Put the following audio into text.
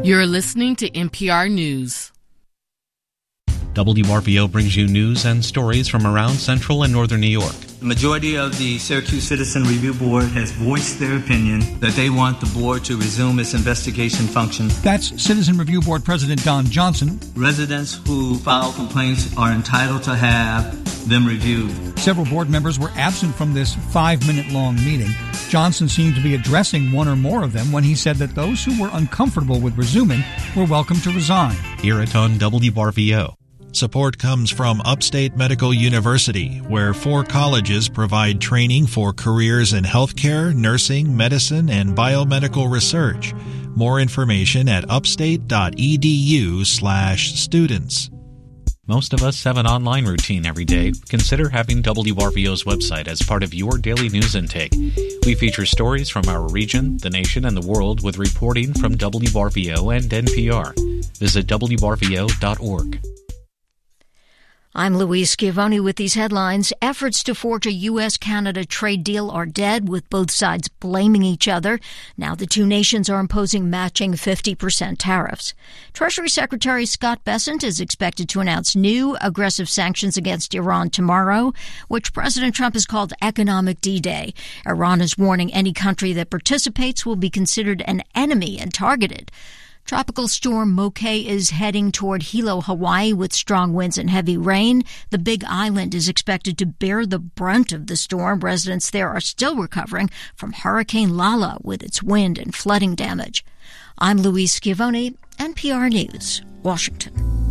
You're listening to NPR News. WRVO brings you news and stories from around central and northern New York. The majority of the Syracuse Citizen Review Board has voiced their opinion that they want the board to resume its investigation function. That's Citizen Review Board President Don Johnson. Residents who file complaints are entitled to have them reviewed. Several board members were absent from this 5-minute-long meeting. Johnson seemed to be addressing one or more of them when he said that those who were uncomfortable with resuming were welcome to resign. Hear it on WRVO. Support comes from Upstate Medical University, where 4 colleges provide training for careers in healthcare, nursing, medicine, and biomedical research. More information at upstate.edu/students. Most of us have an online routine every day. Consider having WRVO's website as part of your daily news intake. We feature stories from our region, the nation, and the world with reporting from WRVO and NPR. Visit WRVO.org. I'm Louise Schiavone with these headlines. Efforts to forge a U.S.-Canada trade deal are dead, with both sides blaming each other. Now the two nations are imposing matching 50% tariffs. Treasury Secretary Scott Bessent is expected to announce new aggressive sanctions against Iran tomorrow, which President Trump has called economic D-Day. Iran is warning any country that participates will be considered an enemy and targeted. Tropical storm Moke is heading toward Hilo, Hawaii, with strong winds and heavy rain. The Big Island is expected to bear the brunt of the storm. Residents there are still recovering from Hurricane Lala with its wind and flooding damage. I'm Louise Schiavone, NPR News, Washington.